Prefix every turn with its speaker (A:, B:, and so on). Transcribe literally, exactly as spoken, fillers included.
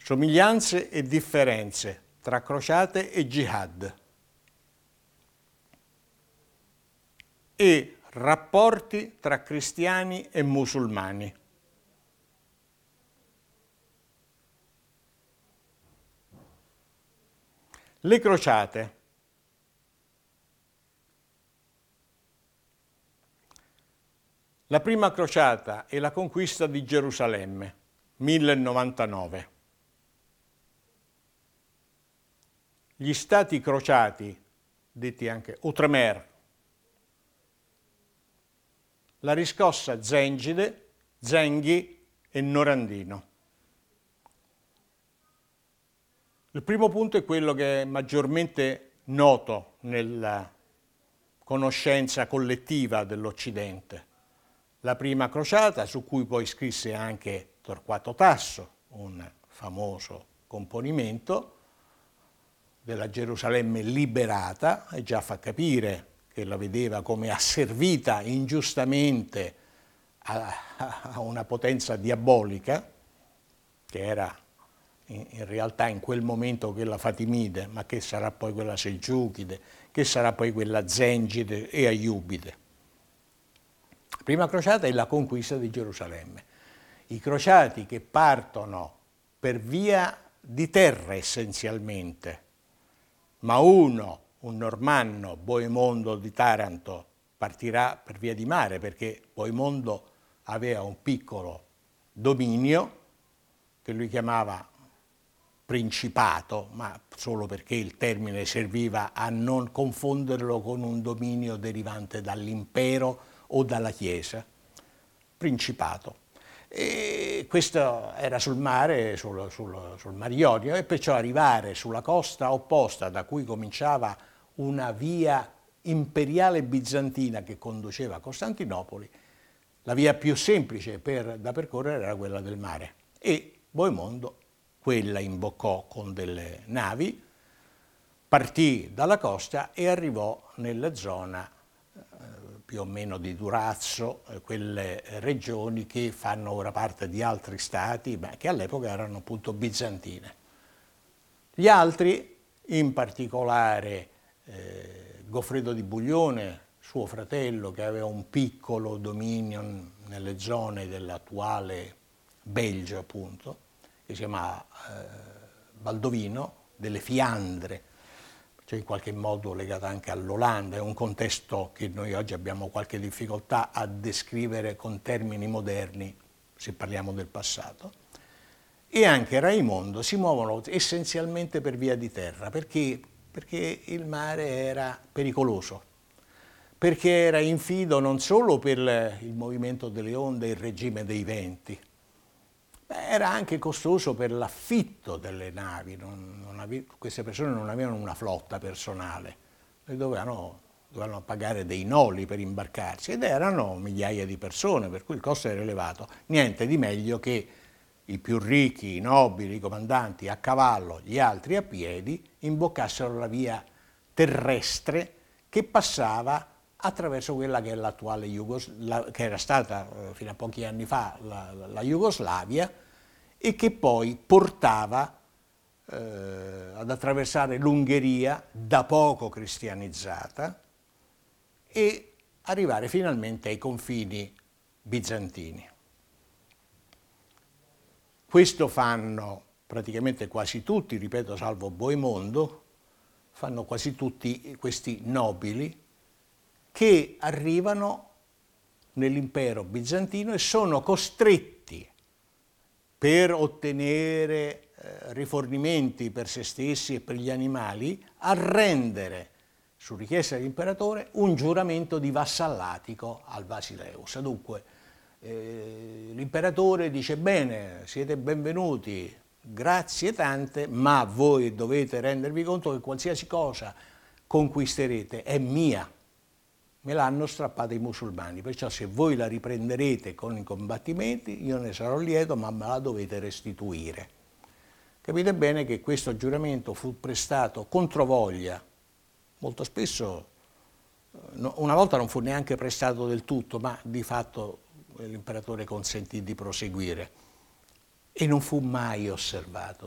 A: somiglianze e differenze tra crociate e jihad e rapporti tra cristiani e musulmani. Le crociate. La prima crociata è la conquista di Gerusalemme, mille novantanove. Gli stati crociati, detti anche Outremer, la riscossa Zengide, Zenghi e Norandino. Il primo punto è quello che è maggiormente noto nella conoscenza collettiva dell'Occidente. La prima crociata, su cui poi scrisse anche Torquato Tasso, un famoso componimento della Gerusalemme liberata, e già fa capire che la vedeva come asservita ingiustamente a, a una potenza diabolica, che era in, in realtà in quel momento quella Fatimide, ma che sarà poi quella Selgiuchide, che sarà poi quella Zengide e Aiubide. La prima crociata è la conquista di Gerusalemme. I crociati che partono per via di terra essenzialmente, ma uno, un normanno, Boemondo di Taranto, partirà per via di mare perché Boemondo aveva un piccolo dominio che lui chiamava principato, ma solo perché il termine serviva a non confonderlo con un dominio derivante dall'impero o dalla Chiesa, principato. E questo era sul mare, sul, sul, sul Mar Ionio, e perciò arrivare sulla costa opposta da cui cominciava una via imperiale bizantina che conduceva a Costantinopoli, la via più semplice per, da percorrere era quella del mare. E Boemondo quella imboccò con delle navi, partì dalla costa e arrivò nella zona più o meno di Durazzo, quelle regioni che fanno ora parte di altri stati, ma che all'epoca erano appunto bizantine. Gli altri, in particolare eh, Goffredo di Buglione, suo fratello, che aveva un piccolo dominio nelle zone dell'attuale Belgio, appunto, che si chiama eh, Baldovino, delle Fiandre, cioè in qualche modo legata anche all'Olanda, è un contesto che noi oggi abbiamo qualche difficoltà a descrivere con termini moderni se parliamo del passato, e anche Raimondo si muovono essenzialmente per via di terra, perché, perché il mare era pericoloso, perché era infido non solo per il movimento delle onde e il regime dei venti, era anche costoso per l'affitto delle navi, non, non ave, queste persone non avevano una flotta personale, dovevano, dovevano pagare dei noli per imbarcarsi ed erano migliaia di persone, per cui il costo era elevato. Niente di meglio che i più ricchi, i nobili, i comandanti a cavallo, gli altri a piedi, imboccassero la via terrestre che passava attraverso quella che è l'attuale Jugoslavia, che era stata eh, fino a pochi anni fa la, la Jugoslavia, e che poi portava eh, ad attraversare l'Ungheria, da poco cristianizzata, e arrivare finalmente ai confini bizantini. Questo fanno praticamente quasi tutti, ripeto, salvo Boemondo, fanno quasi tutti questi nobili che arrivano nell'impero bizantino e sono costretti, per ottenere eh, rifornimenti per se stessi e per gli animali, a rendere, su richiesta dell'imperatore, un giuramento di vassallatico al Basileus. Dunque, eh, l'imperatore dice: bene, siete benvenuti, grazie tante, ma voi dovete rendervi conto che qualsiasi cosa conquisterete è mia. Me l'hanno strappata i musulmani, perciò se voi la riprenderete con i combattimenti io ne sarò lieto, ma me la dovete restituire. Capite bene che questo giuramento fu prestato controvoglia, molto spesso, una volta non fu neanche prestato del tutto, ma di fatto l'imperatore consentì di proseguire e non fu mai osservato